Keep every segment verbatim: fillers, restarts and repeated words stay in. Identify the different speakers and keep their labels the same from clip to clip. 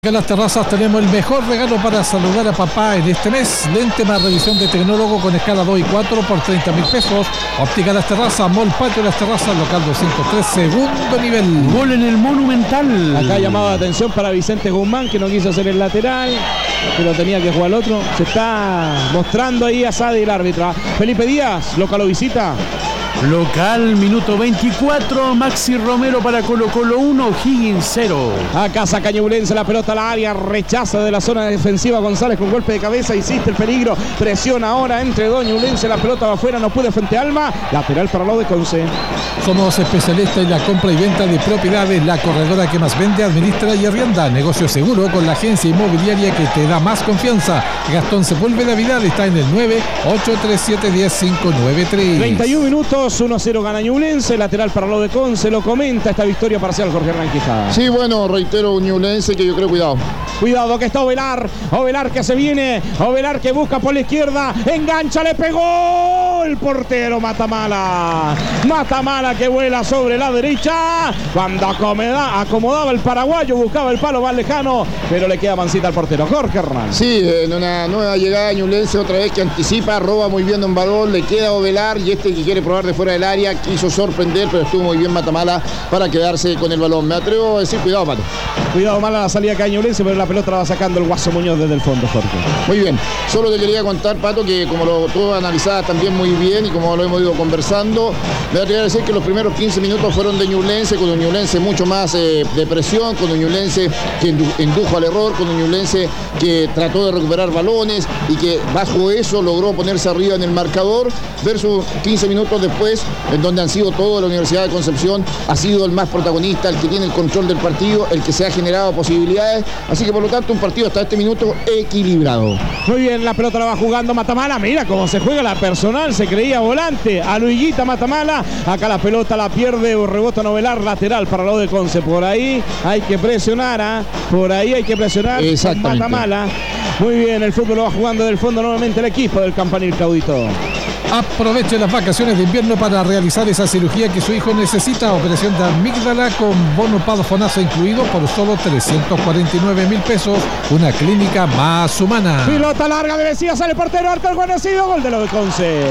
Speaker 1: En las terrazas tenemos el mejor regalo para saludar a papá en este mes. Lente más revisión de tecnólogo con escala dos y cuatro por treinta mil pesos. Óptica Las Terrazas, Mall Patio Las Terrazas, local doscientos tres, segundo nivel.
Speaker 2: Gol en el Monumental.
Speaker 3: Acá llamaba la atención para Vicente Guzmán, que no quiso hacer el lateral, pero tenía que jugar el otro. Se está mostrando ahí a Sadi, el árbitro. Felipe Díaz, local lo visita.
Speaker 2: Local, minuto veinticuatro, Maxi Romero para Colo Colo uno, Higgins cero.
Speaker 3: Acá saca Ñublense la pelota a la área, rechaza de la zona defensiva González con golpe de cabeza, insiste el peligro, presiona ahora entre dos Ñublense, la pelota va afuera, no puede frente a Alma, lateral para lo de Conce.
Speaker 1: Somos especialistas en la compra y venta de propiedades, la corredora que más vende, administra y arrienda. Negocio seguro con la agencia inmobiliaria que te da más confianza. Gastón Sepúlveda Vidal está en el nueve ocho tres siete uno cero cinco nueve tres.
Speaker 3: treinta y uno minutos, uno cero gana Ñublense, lateral para lo de Conce, lo comenta esta victoria parcial Jorge Hernán Quijada.
Speaker 4: Sí, bueno, reitero Ñublense que yo creo cuidado.
Speaker 3: Cuidado que está Ovelar, Ovelar que se viene, Ovelar que busca por la izquierda, engancha, le pegó el portero Matamala. Matamala que vuela sobre la derecha, cuando acomoda, acomodaba el paraguayo, buscaba el palo más lejano, pero le queda mancita al portero Jorge Hernán.
Speaker 4: Sí, en una nueva llegada de Ñublense, otra vez que anticipa, roba muy bien en balón, le queda Ovelar y este que quiere probar de fuera del área, quiso sorprender, pero estuvo muy bien Matamala para quedarse con el balón. Me atrevo a decir, cuidado, Pato.
Speaker 3: Cuidado, mala la salida acá de Ñublense, pero la pelota la va sacando el Guaso Muñoz desde el fondo, Jorge.
Speaker 4: Muy bien, solo te quería contar, Pato, que como lo tú analizabas también muy bien y como lo hemos ido conversando, me atrevo a decir que los primeros quince minutos fueron de Ñublense, con un Ñublense mucho más eh, de presión, con un Ñublense que indujo al error, con un Ñublense que trató de recuperar balones y que bajo eso logró ponerse arriba en el marcador, versus quince minutos después, en donde han sido todos, la Universidad de Concepción ha sido el más protagonista, el que tiene el control del partido, el que se ha generado posibilidades, así que por lo tanto un partido hasta este minuto equilibrado.
Speaker 3: Muy bien, la pelota la va jugando Matamala, mira cómo se juega la personal, se creía volante, a Luiguita Matamala, acá la pelota la pierde, rebota Novelar, lateral para lo de Conce, por ahí hay que presionar, ¿eh? por ahí hay que presionar con Matamala. Muy bien, el fútbol lo va jugando del fondo nuevamente el equipo del Campanil Caudito.
Speaker 1: Aproveche las vacaciones de invierno para realizar esa cirugía que su hijo necesita. Operación de amígdala con bono padofonazo incluido por solo trescientos cuarenta y nueve mil pesos. Una clínica más humana.
Speaker 3: Pilota larga de Mesías, sale portero, arco el conocido, gol de lo de Conce.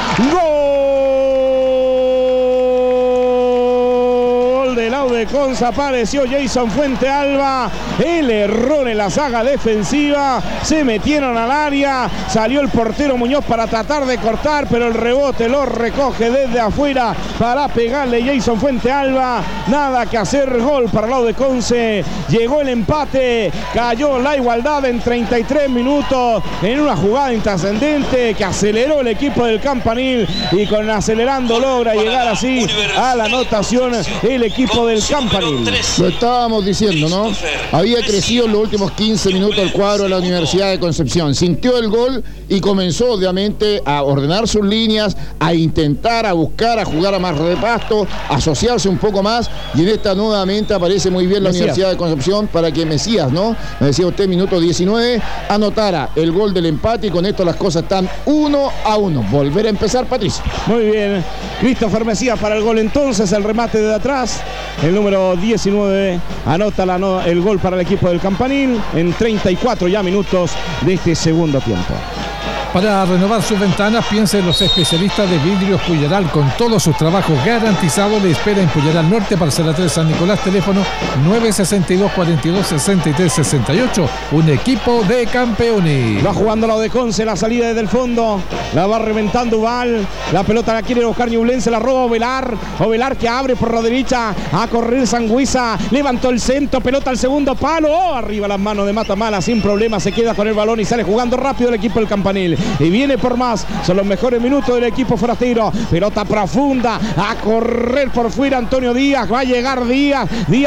Speaker 3: Gol del lado de Conce, apareció Jason Fuente Alba. El error en la saga defensiva, se metieron al área, salió el portero Muñoz para tratar de cortar, pero el rebote lo recoge desde afuera para pegarle Jason Fuente Alba. Nada que hacer, gol para el lado de Conce. Llegó el empate, cayó la igualdad en treinta y tres minutos en una jugada intrascendente que aceleró el equipo del Campanil y con acelerando logra llegar así a la anotación el equipo del Campanil.
Speaker 4: Lo estábamos diciendo, ¿no? Había crecido en los últimos quince minutos el cuadro de la Universidad de Concepción. Sintió el gol y comenzó obviamente a ordenar sus líneas, a intentar, a buscar, a jugar a más repasto, a asociarse un poco más, y en esta nuevamente aparece muy bien la Mesías. Universidad de Concepción para que Mesías, ¿no? Me decía usted, minuto diecinueve, anotara el gol del empate y con esto las cosas están uno a uno. Volver a empezar, Patricio.
Speaker 3: Muy bien, Christopher Mesías para el gol entonces, el remate de atrás, el número diecinueve anota la no, el gol para el equipo del Campanil en treinta y cuatro ya minutos de este segundo tiempo.
Speaker 1: Para renovar sus ventanas, piensa en los especialistas de Vidrios Puyaral. Con todos sus trabajos garantizados, le espera en Puyaral Norte, parcela tres San Nicolás, teléfono nueve seis dos, cuatro dos, seis tres seis ocho. Un equipo de campeones.
Speaker 3: Va jugando la de Conce, la salida desde el fondo, la va reventando Val, la pelota la quiere buscar Ñublense, la roba Ovelar, Ovelar que abre por la derecha, a correr Sangüesa, levantó el centro, pelota al segundo palo, oh, arriba las manos de Matamala, sin problema, se queda con el balón y sale jugando rápido el equipo del Campanil. Y viene por más, son los mejores minutos del equipo forastero, pelota profunda, a correr por fuera Antonio Díaz, va a llegar Díaz, Díaz